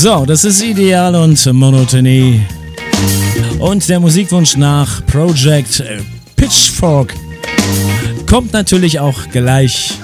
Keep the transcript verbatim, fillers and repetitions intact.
So, das ist Ideal und Monotonie. Und der Musikwunsch nach Project Pitchfork kommt natürlich auch gleich.